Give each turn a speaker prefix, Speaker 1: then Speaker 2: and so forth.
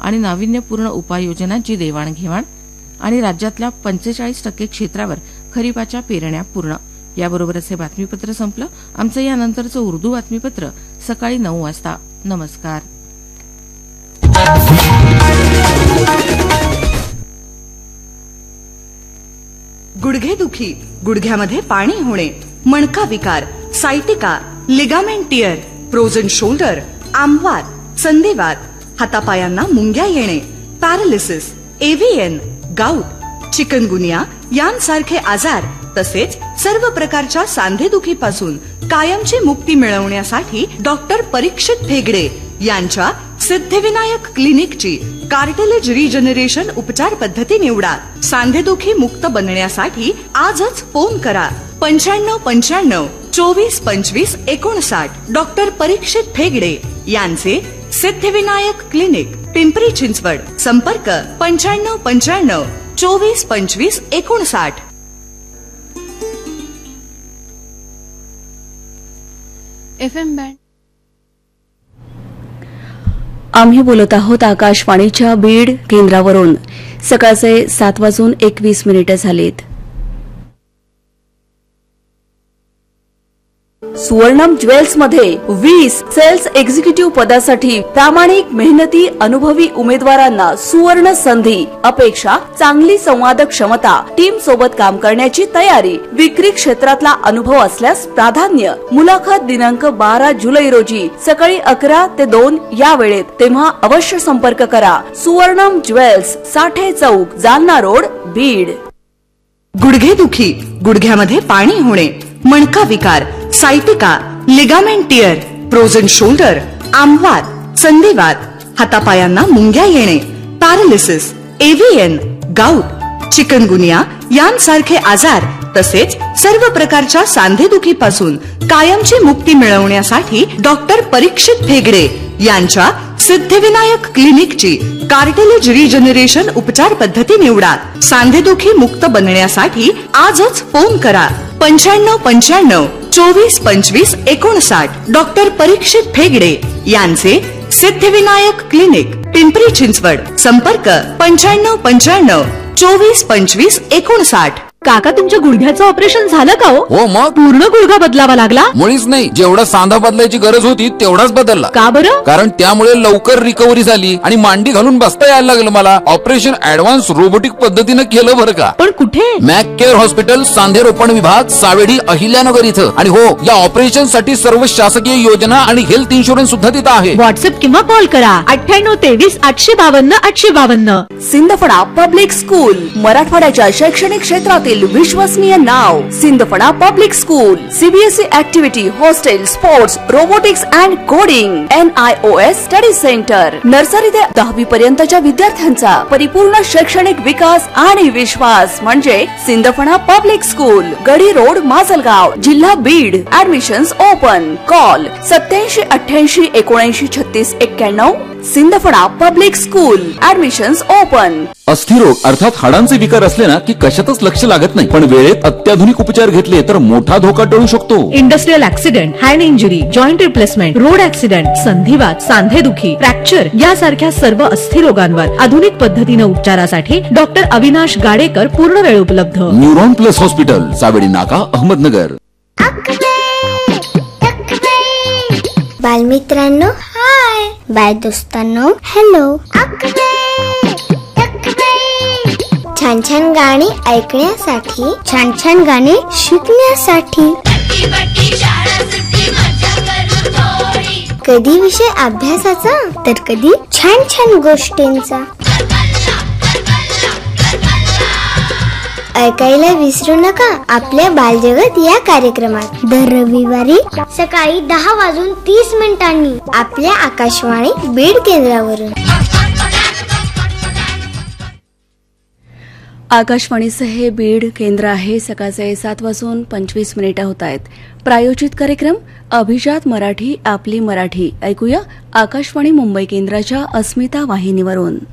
Speaker 1: आणि नाविन्यपूर्ण उपाययोजनांची देवाणघेवाण आणि राज्यातल्या 45% क्षेत्रावर खरीपाच्या पेरण्या पूर्ण. याबरोबरच हे बातमीपत्र संपलं. आमचं यानंतरचं उर्दू बातमीपत्र सकाळी 9 वाजता. नमस्कार.
Speaker 2: गुडघेदुखी, गुडघ्यामध्ये पाणी होणे, मणका विकार, sciatica, ligament tier, frozen shoulder, आमवात, संधिवात, हातापायांना मुंग्या येणे, पॅरालिसिस, एव्हीएन, गाऊट, चिकनगुनिया यांसारखे आजार तसेच सर्व प्रकारच्या सांधेदुखीपासून कायमची मुक्ती मिळवण्यासाठी डॉक्टर परीक्षित भेगडे यांच्या सिद्धिविनायक क्लिनिकची कार्टिलेज रिजनरेशन उपचार पद्धती निवडा. सांधेदुखी मुक्त बनण्यासाठी आजच फोन करा. 9595 24 25 59. डॉक्टर परीक्षित भेगडे यांचे सिद्धिविनायक क्लिनिक, पिंपरी चिंचवड. संपर्क 9595 24 25 59.
Speaker 3: FM band.
Speaker 4: आम्ही बोलत आहोत आकाशवाणीच्या बीड केंद्रावरून. सकाळचे 7:21 झालेत. सुवर्णम ज्वेल्स मध्ये 20 सेल्स एक्झिक्युटिव्ह पदासाठी प्रामाणिक मेहनती अनुभवी उमेदवारांना सुवर्ण संधी. अपेक्षा चांगली संवाद क्षमता, टीम सोबत काम करण्याची तयारी, विक्री क्षेत्रातला अनुभव असल्यास प्राधान्य. मुलाखत दिनांक 12 जुलै रोजी सकाळी 11 ते 2 या वेळेत. तेव्हा अवश्य संपर्क करा. सुवर्णम ज्वेल्स, साठे चौक, जालना रोड, बीड.
Speaker 2: गुडघेदुखी, गुडघ्यामध्ये पाणी होणे, मणका विकार, sciatica, ligament tier, frozen shoulder, आमवात, संधिवात, हातापायांना मुंग्या येणे, पॅरालिसिस, एव्हीएन, गाऊट, चिकनगुनिया यांसारखे आजार तसेच सर्व प्रकारच्या सांधेदुखीपासून कायमची मुक्ती मिळवण्यासाठी डॉक्टर परीक्षित भेगडे यांच्या सिद्धिविनायक क्लिनिकची कार्टिलेज रिजनरेशन उपचार पद्धती निवडा. सांधेदुखी मुक्त बनण्यासाठी आजच फोन करा. 9595 24 25 59. डॉक्टर परीक्षित भेगडे यांचे सिद्धिविनायक क्लिनिक, पिंपरी चिंचवड. संपर्क 9595 24 25 59.
Speaker 3: काका, तुमच्या गुडघ्याचं ऑपरेशन झालं का हो?
Speaker 5: मग
Speaker 3: पूर्ण गुडघा बदलावा लागला?
Speaker 5: मुळीच नाही, जेवढा सांधा बदलायची गरज होती तेवढाच बदलला.
Speaker 3: का बरं?
Speaker 5: कारण त्यामुळे लवकर रिकव्हरी झाली आणि मांडी घालून बसता यायला लागलं मला. ऑपरेशन ऍडव्हान्स रोबोटिक पद्धतीनं केलं बरं का.
Speaker 3: पण कुठे?
Speaker 5: मॅक केअर हॉस्पिटल, सांधे रोपण विभाग, सावेडी, अहिल्यानगर इथं. आणि हो, या ऑपरेशन साठी सर्व शासकीय योजना आणि हेल्थ इन्शुरन्स सुद्धा तिथं आहे.
Speaker 3: व्हॉट्सअप किंवा कॉल करा 98 23 852 852.
Speaker 4: सिंदफणा पब्लिक स्कूल, मराठवाड्याच्या शैक्षणिक क्षेत्रातील विश्वसनीय नाव. Sindphana public school, CBSE activity, hostel, sports, robotics and coding, NIOS study centre. Nursery ते 10वी पर्यंतच्या विद्यार्थ्यांचा परिपूर्ण शैक्षणिक विकास आणि विश्वास म्हणजे सिंदफणा पब्लिक स्कूल, गडी रोड, माजलगाव, जिल्हा Beed. Admissions open. Call 87 88 79 36 91. Sindphana public school. Admissions open.
Speaker 5: अस्थिरोग अर्थात हाडांचे विकार असले ना की कशातच लक्ष लागत नाही, पण वेळेत अत्याधुनिक उपचार घेतले तर मोठा धोका टळू शकतो.
Speaker 3: Industrial accident, hand injury, joint replacement, road accident, संधिवात, सांधेदुखी, fracture यासारख्या सर्व अस्थिरोगांवर आधुनिक पद्धतीने उपचारासाठी डॉक्टर अविनाश गाडेकर पूर्ण वेळ उपलब्ध.
Speaker 5: न्यूरॉन प्लस हॉस्पिटल, सावेडी नाका, अहमदनगर.
Speaker 6: बालमित्रांनो हाय, बाय दोस्तांनो हॅलो. छान छान गाणी ऐकण्यासाठी, छान छान गाणी शिकण्यासाठी, कधी विषय अभ्यासाचा तर कधी छान छान गोष्टींचा ऐकायला विसरू नका आपल्या बालजगत या कार्यक्रमात. दर रविवारी सकाळी 10:30 आपल्या आकाशवाणी बीड केंद्रावरून.
Speaker 4: आकाशवाणीचं हे बीड केंद्र आहे. सकाळचे 7:25 होत आहेत. प्रायोजित कार्यक्रम अभिजात मराठी, आपली मराठी. ऐकूया आकाशवाणी मुंबई केंद्राच्या अस्मिता वाहिनीवरून.